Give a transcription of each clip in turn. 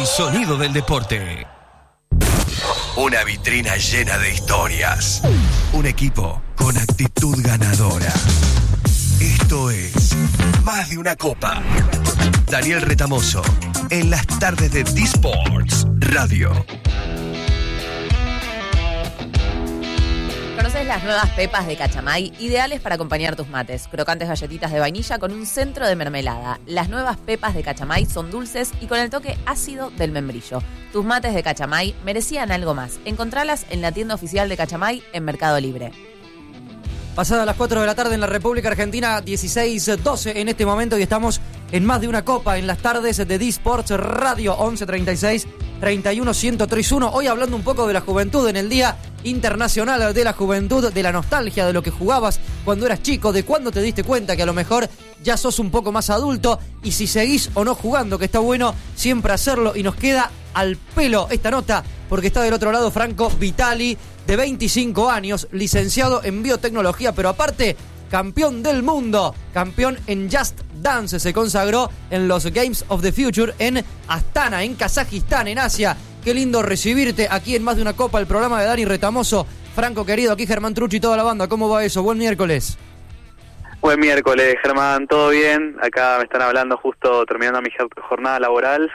sonido del deporte. Una vitrina llena de historias. Un equipo con actitud ganadora. Esto es Más de una Copa. Daniel Retamoso, en las tardes de D-Sports Radio. ¿Conoces las nuevas pepas de Cachamay? Ideales para acompañar tus mates. Crocantes galletitas de vainilla con un centro de mermelada. Las nuevas pepas de Cachamay son dulces y con el toque ácido del membrillo. Tus mates de Cachamay merecían algo más. Encontralas en la tienda oficial de Cachamay en Mercado Libre. Pasadas las 4 de la tarde en la República Argentina, 16:12 en este momento, y estamos en Más de una Copa en las tardes de D-Sports Radio. 11:36 31 1031. Hoy hablando un poco de la juventud en el Día Internacional de la Juventud, de la nostalgia de lo que jugabas cuando eras chico, de cuando te diste cuenta que a lo mejor ya sos un poco más adulto, y si seguís o no jugando, que está bueno siempre hacerlo. Y nos queda al pelo esta nota porque está del otro lado Franco Vitali, de 25 años, licenciado en biotecnología, pero aparte campeón del mundo, campeón en Just Dance. Se consagró en los Games of the Future en Astana, en Kazajistán, en Asia. Qué lindo recibirte aquí en Más de una Copa, el programa de Dani Retamoso. Franco querido, aquí Germán Trucci y toda la banda. ¿Cómo va eso? Buen miércoles. Buen miércoles, Germán. ¿Todo bien? Acá me están hablando justo terminando mi jornada laboral.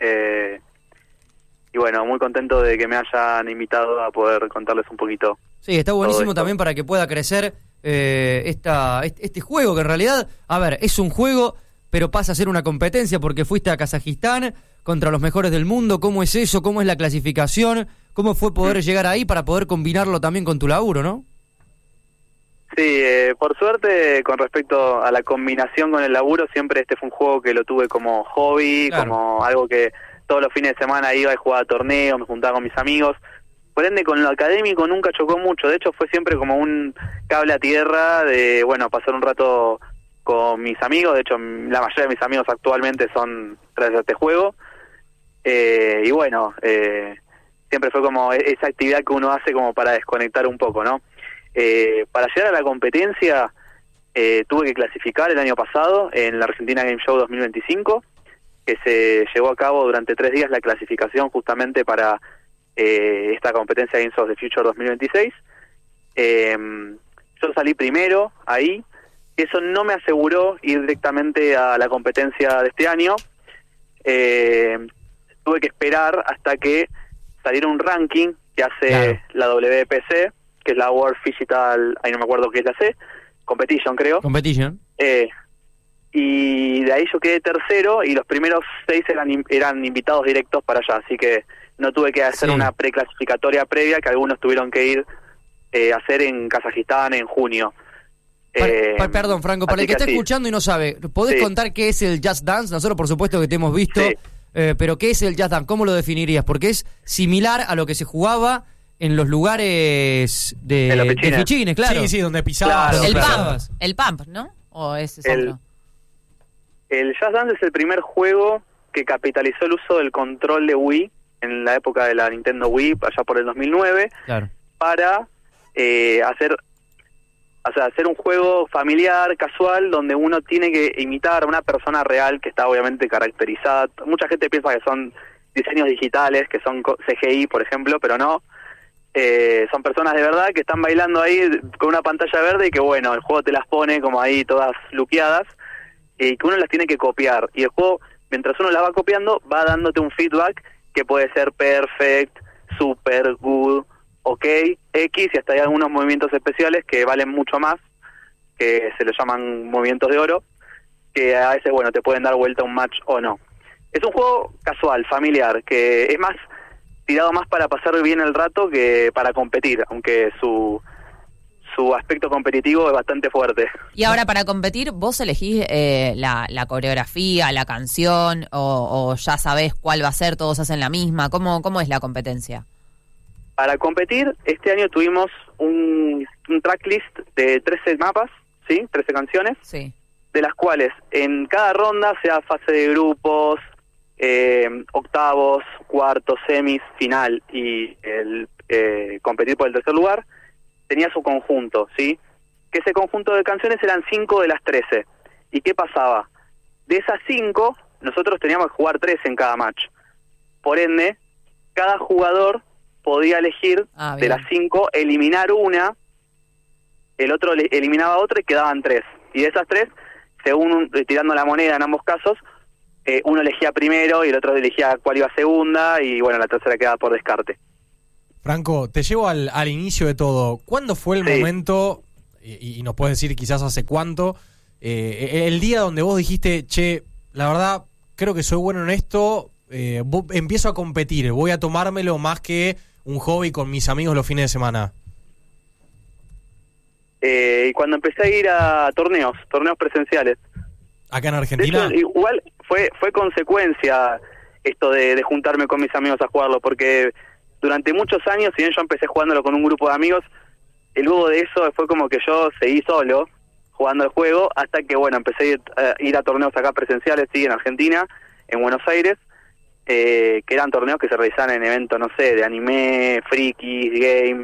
Y bueno, muy contento de que me hayan invitado a poder contarles un poquito. Sí, está buenísimo también para que pueda crecer este juego, que en realidad, a ver, es un juego, pero pasa a ser una competencia porque fuiste a Kazajistán contra los mejores del mundo. ¿Cómo es eso? ¿Cómo es la clasificación? ¿Cómo fue poder llegar ahí para poder combinarlo también con tu laburo, no? Sí, por suerte, con respecto a la combinación con el laburo, siempre este fue un juego que lo tuve como hobby, claro, como algo que todos los fines de semana iba y jugaba torneos, me juntaba con mis amigos. Por ende, con lo académico nunca chocó mucho. De hecho, fue siempre como un cable a tierra de, bueno, pasar un rato con mis amigos. De hecho, la mayoría de mis amigos actualmente son gracias a este juego. Y bueno, siempre fue como esa actividad que uno hace como para desconectar un poco, ¿no? Para llegar a la competencia, tuve que clasificar el año pasado en la Argentina Game Show 2025, que se llevó a cabo durante 3 días la clasificación justamente para esta competencia Games of the Future 2026. Yo salí primero ahí. Eso no me aseguró ir directamente a la competencia de este año. Tuve que esperar hasta que saliera un ranking que hace la WPC, que es la World Digital, ahí no me acuerdo qué es la C, Competition, creo. Competition. Y de ahí yo quedé tercero, y los primeros 6 eran invitados directos para allá, así que no tuve que hacer una preclasificatoria previa que algunos tuvieron que ir a hacer en Kazajistán en junio. Perdón, Franco, para el que está escuchando y no sabe, ¿podés contar qué es el Just Dance? Nosotros por supuesto que te hemos visto, pero ¿qué es el Just Dance? ¿Cómo lo definirías? Porque es similar a lo que se jugaba en los lugares de fichines, claro. Sí, donde pisabas. Claro, el pump, ¿no? ¿O ese es otro? El Just Dance es el primer juego que capitalizó el uso del control de Wii en la época de la Nintendo Wii, allá por el 2009, para hacer un juego familiar, casual, donde uno tiene que imitar a una persona real que está obviamente caracterizada. Mucha gente piensa que son diseños digitales, que son CGI, por ejemplo, pero no. Son personas de verdad que están bailando ahí con una pantalla verde y que, bueno, el juego te las pone como ahí todas luqueadas, y que uno las tiene que copiar. Y el juego, mientras uno las va copiando, va dándote un feedback que puede ser perfect, super, good, ok, X, y hasta hay algunos movimientos especiales que valen mucho más, que se los llaman movimientos de oro, que a veces, bueno, te pueden dar vuelta un match o no. Es un juego casual, familiar, que es más tirado más para pasar bien el rato que para competir, aunque su aspecto competitivo es bastante fuerte. Y ahora, para competir, ¿vos elegís la coreografía, la canción, o ya sabés cuál va a ser, todos hacen la misma? ¿Cómo es la competencia? Para competir, este año tuvimos un tracklist de 13 mapas, ¿sí? 13 canciones, de las cuales en cada ronda, sea fase de grupos, octavos, cuartos, semis, final y el competir por el tercer lugar, tenía su conjunto, ¿sí? Que ese conjunto de canciones eran 5 de las 13. ¿Y qué pasaba? De esas 5, nosotros teníamos que jugar 3 en cada match. Por ende, cada jugador podía elegir de bien. las 5, eliminar una, el otro eliminaba otra y quedaban 3. Y de esas 3, según tirando la moneda en ambos casos, uno elegía primero y el otro elegía cuál iba segunda, y bueno, la tercera quedaba por descarte. Franco, te llevo al inicio de todo. ¿Cuándo fue el momento, y nos puedes decir quizás hace cuánto, el día donde vos dijiste, che, la verdad, creo que soy bueno en esto, empiezo a competir, voy a tomármelo más que un hobby con mis amigos los fines de semana? Y cuando empecé a ir a torneos presenciales. ¿Acá en Argentina? De hecho, igual fue consecuencia esto de juntarme con mis amigos a jugarlo, porque durante muchos años, si bien yo empecé jugándolo con un grupo de amigos, luego de eso fue como que yo seguí solo jugando el juego, hasta que bueno, empecé a ir a torneos acá presenciales, sí, en Argentina, en Buenos Aires, que eran torneos que se realizaban en eventos, no sé, de anime, frikis, game,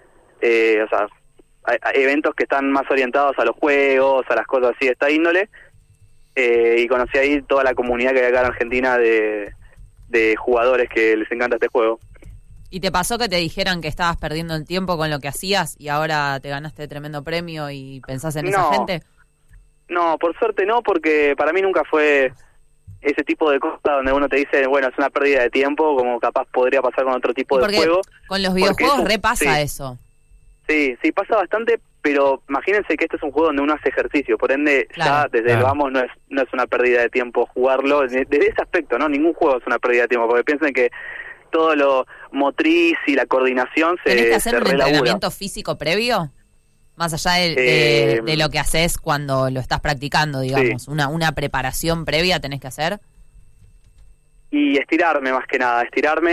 o sea, eventos que están más orientados a los juegos, a las cosas así de esta índole, y conocí ahí toda la comunidad que hay acá en Argentina de jugadores que les encanta este juego. ¿Y te pasó que te dijeran que estabas perdiendo el tiempo con lo que hacías y ahora te ganaste tremendo premio y pensás en esa gente? No, por suerte no, porque para mí nunca fue ese tipo de cosas donde uno te dice, bueno, es una pérdida de tiempo, como capaz podría pasar con otro tipo de juego. Con los videojuegos eso, repasa eso. Sí, pasa bastante, pero imagínense que este es un juego donde uno hace ejercicio, por ende, ya desde el vamos no es una pérdida de tiempo jugarlo, desde ese aspecto, ¿no? Ningún juego es una pérdida de tiempo, porque piensen que todo lo motriz y la coordinación ¿Tenés que hacer un entrenamiento físico previo? Más allá de lo que haces cuando lo estás practicando, digamos. Sí. Una preparación previa tenés que hacer. Y estirarme más que nada,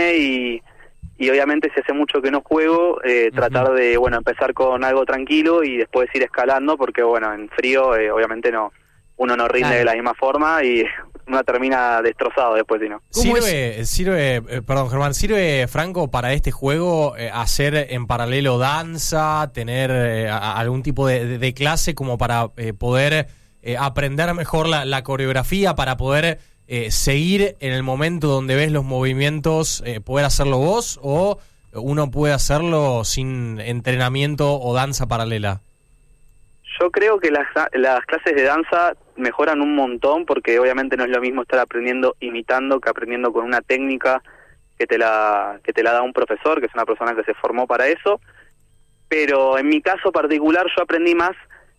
y obviamente si hace mucho que no juego, tratar de, bueno, empezar con algo tranquilo y después ir escalando, porque bueno, en frío obviamente uno no rinde de la misma forma y uno termina destrozado después, si no. Perdón, Germán, ¿sirve, Franco, para este juego hacer en paralelo danza, tener algún tipo de clase como para poder aprender mejor la coreografía, para poder seguir en el momento donde ves los movimientos, poder hacerlo vos, o uno puede hacerlo sin entrenamiento o danza paralela? Yo creo que las clases de danza mejoran un montón, porque obviamente no es lo mismo estar aprendiendo imitando que aprendiendo con una técnica que te la da un profesor, que es una persona que se formó para eso. Pero en mi caso particular yo aprendí más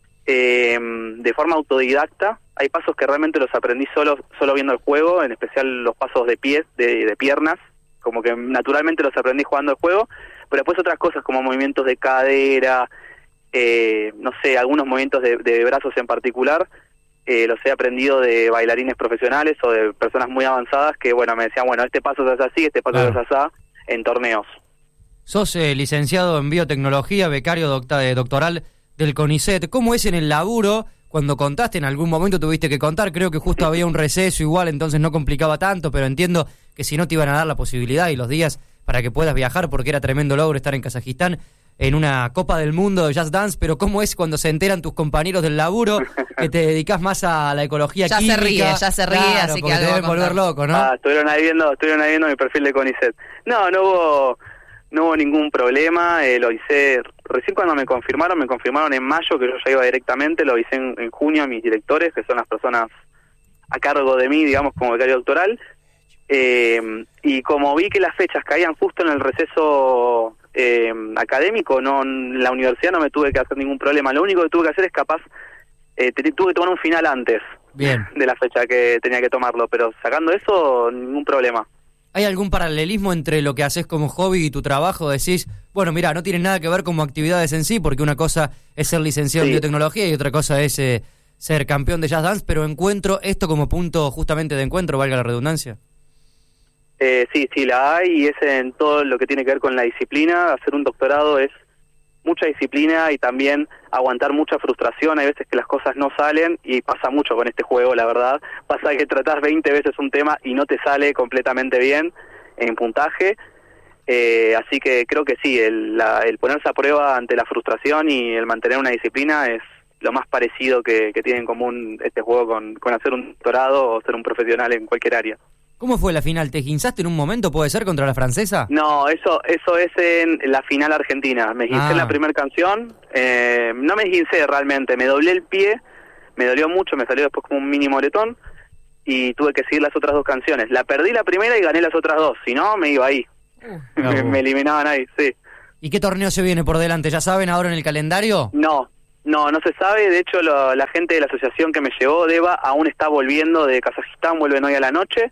de forma autodidacta. Hay pasos que realmente los aprendí solo viendo el juego, en especial los pasos de pies, de piernas, como que naturalmente los aprendí jugando el juego, pero después otras cosas como movimientos de cadera, no sé, algunos movimientos de brazos en particular, los he aprendido de bailarines profesionales o de personas muy avanzadas que, bueno, me decían, bueno, este paso se hace así, este paso se hace así, en torneos. Sos licenciado en biotecnología, becario doctoral del CONICET. ¿Cómo es en el laburo? Cuando contaste, en algún momento tuviste que contar, creo que justo había un receso igual, entonces no complicaba tanto, pero entiendo que si no te iban a dar la posibilidad y los días para que puedas viajar, porque era tremendo logro estar en Kazajistán en una Copa del Mundo de Just Dance, pero ¿cómo es cuando se enteran tus compañeros del laburo que te dedicás más a la ecología química? Ya se ríe, claro, así que te deben volver loco, ¿no? Estuvieron ahí viendo mi perfil de CONICET. No hubo ningún problema, lo hice recién cuando me confirmaron en mayo, que yo ya iba directamente, lo hice en junio a mis directores, que son las personas a cargo de mí, digamos, como becario doctoral, y como vi que las fechas caían justo en el receso académico, en la universidad no me tuve que hacer ningún problema. Lo único que tuve que hacer es tuve que tomar un final antes de la fecha que tenía que tomarlo, pero sacando eso, ningún problema. ¿Hay algún paralelismo entre lo que haces como hobby y tu trabajo? Decís, bueno, mira, no tiene nada que ver como actividades en sí, porque una cosa es ser licenciado en biotecnología y otra cosa es ser campeón de Just Dance, pero encuentro esto como punto justamente de encuentro, valga la redundancia. Sí, la hay, y es en todo lo que tiene que ver con la disciplina. Hacer un doctorado es mucha disciplina y también aguantar mucha frustración. Hay veces que las cosas no salen, y pasa mucho con este juego, la verdad. Pasa que tratás 20 veces un tema y no te sale completamente bien en puntaje. Así que creo que sí, el ponerse a prueba ante la frustración y el mantener una disciplina es lo más parecido que tiene en común este juego con hacer un doctorado o ser un profesional en cualquier área. ¿Cómo fue la final? ¿Te esguinzaste en un momento, puede ser, contra la francesa? No, eso es en la final argentina. Me esguincé en la primera canción. No me esguincé realmente, me doblé el pie, me dolió mucho, me salió después como un mini moretón y tuve que seguir las otras 2 canciones. La perdí la primera y gané las otras 2, si no me iba ahí. Me eliminaban ahí, sí. ¿Y qué torneo se viene por delante? ¿Ya saben ahora en el calendario? No se sabe. De hecho, la gente de la asociación que me llevó, DEVA, aún está volviendo de Kazajistán, vuelven hoy a la noche.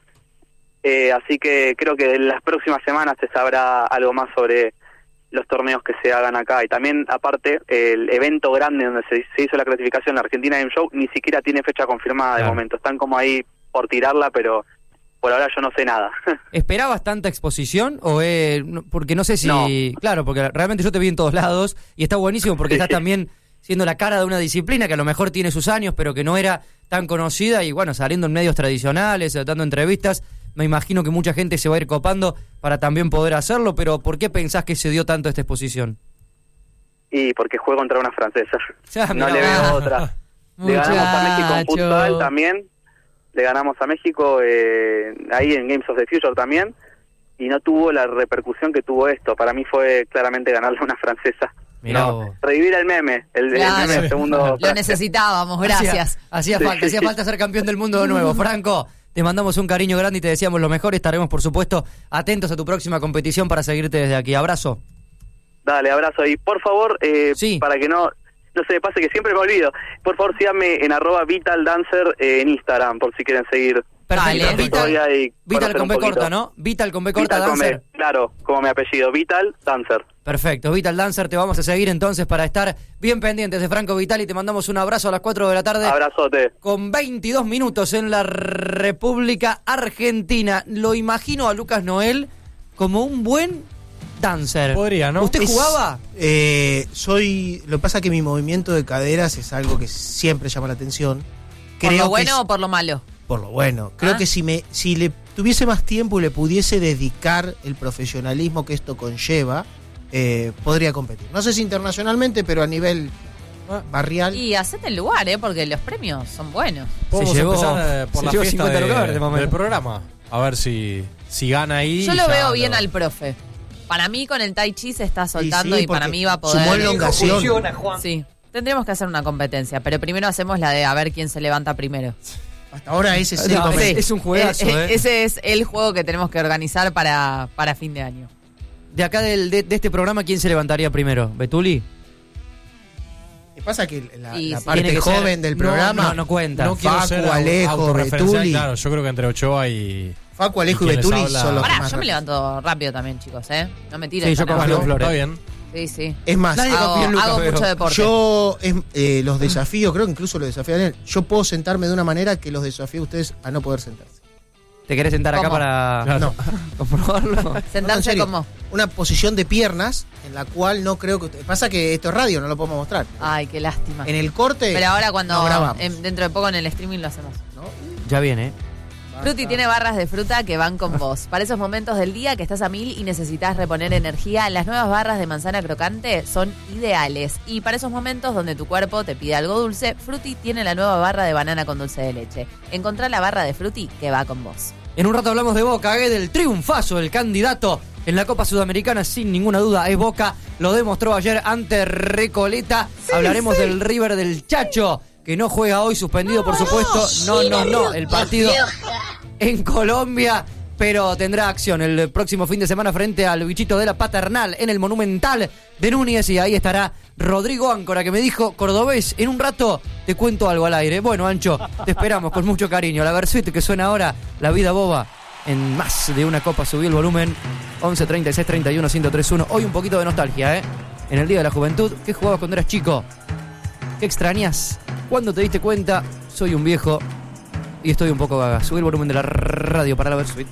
Así que creo que en las próximas semanas se sabrá algo más sobre los torneos que se hagan acá. Y también, aparte, el evento grande donde se hizo la clasificación, la Argentina Game Show, ni siquiera tiene fecha confirmada de momento. Están como ahí por tirarla, pero por ahora yo no sé nada. ¿Esperabas tanta exposición? Porque no sé si... No. Claro, porque realmente yo te vi en todos lados y está buenísimo porque estás también siendo la cara de una disciplina que a lo mejor tiene sus años, pero que no era tan conocida y bueno, saliendo en medios tradicionales, dando entrevistas, me imagino que mucha gente se va a ir copando para también poder hacerlo, pero ¿por qué pensás que se dio tanto esta exposición? Y porque juego contra una francesa. Ya, No le veo otra. Le ganamos a México en futsal también. Le ganamos a México ahí en Games of the Future también. Y no tuvo la repercusión que tuvo esto. Para mí fue claramente ganarle a una francesa. Mirá No, vos. revivir el meme. El meme del segundo. Lo necesitábamos, gracias. Hacía falta ser campeón del mundo de nuevo. Franco, te mandamos un cariño grande y te deseamos lo mejor. Estaremos, por supuesto, atentos a tu próxima competición para seguirte desde aquí. Abrazo. Dale, abrazo. Y por favor, Sí. para que no se me pase, que siempre me olvido, por favor síganme en @VitalDancer en Instagram, por si quieren seguir. Perfecto. Dale. Vital con B corta, ¿no? Vital con B corta, Vital con Dancer. B, claro, como mi apellido, Vital Dancer. Perfecto, Vital Dancer, te vamos a seguir entonces para estar bien pendientes de Franco Vital y te mandamos un abrazo a las 4 de la tarde. Abrazote. Con 22 minutos en la República Argentina. Lo imagino a Lucas Noel como un buen dancer. Podría, ¿no? ¿Usted jugaba? Lo que pasa es que mi movimiento de caderas es algo que siempre llama la atención. ¿Por lo que bueno o por lo malo? por lo bueno. Creo que si le tuviese más tiempo y le pudiese dedicar el profesionalismo que esto conlleva, podría competir. No sé si internacionalmente, pero a nivel barrial. Y hacete el lugar, porque los premios son buenos. Podemos empezar por se la llevó fiesta 50 lugares de momento. del programa. A ver si gana ahí. Yo lo ya veo bien al profe. Para mí con el Tai Chi se está soltando sí, y para porque mí va a poder... sumó elongación. Sí, tendremos que hacer una competencia, pero primero hacemos la de a ver quién se levanta primero. Hasta ahora ese es el No, momento. es un juegazo, Ese es el juego que tenemos que organizar para fin de año. De acá de este programa, ¿quién se levantaría primero? ¿Betuli? Lo que pasa es que Y la sí. parte Tiene que ser- joven del programa, No cuenta. No quiero Facu, ser Alejo, autorreferencial, Betuli. claro, yo creo que entre Ochoa y... Facu, Alejo y ¿Y quién les Betuli habla? son los Pará, más yo me rápidos. levanto rápido también, chicos, No me tiren Sí, yo tan confío en abajo. Flores. Está bien. Sí, sí. Es más, Nadie confía en Lucas, Hago pero mucho deporte. yo los desafío, creo que incluso los desafío a él. Yo puedo sentarme de una manera que los desafío a ustedes a no poder sentarse. ¿Te querés sentar acá ¿Cómo? para No. comprobarlo? No, en Sentarse serio. como... Una posición de piernas en la cual no creo que... Pasa que esto es radio, no lo podemos mostrar. Ay, qué lástima. En el corte... Pero ahora cuando no grabamos, dentro de poco en el streaming lo hacemos. ¿no? Ya viene, Fruti tiene barras de fruta que van con vos. Para esos momentos del día que estás a 1000 y necesitas reponer energía, las nuevas barras de manzana crocante son ideales. Y para esos momentos donde tu cuerpo te pide algo dulce, Fruti tiene la nueva barra de banana con dulce de leche. Encontrá la barra de Fruti que va con vos. En un rato hablamos de Boca, del triunfazo del candidato en la Copa Sudamericana, sin ninguna duda, es Boca. Lo demostró ayer ante Recoleta. Hablaremos del River del Chacho, que no juega hoy, suspendido por supuesto. No, el partido en Colombia, pero tendrá acción el próximo fin de semana frente al bichito de la Paternal en el Monumental de Núñez, y ahí estará Rodrigo Áncora, que me dijo: cordobés, en un rato te cuento algo al aire. Bueno, Ancho, te esperamos con mucho cariño. La Versuit que suena ahora, La Vida Boba, en más de una copa. Subí el volumen. 11 36 31 1031. Hoy un poquito de nostalgia, en el Día de la Juventud. ¿Qué jugabas cuando eras chico? ¿Qué extrañas? ¿Cuándo te diste cuenta? Soy un viejo y estoy un poco gaga. Subí el volumen de la radio para La Versuit.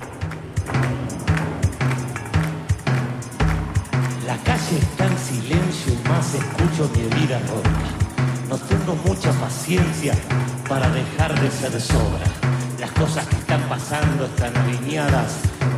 La calle está en silencio y más escucho mi herida rota. No tengo mucha paciencia para dejar de ser sobra. Las cosas que están pasando están alineadas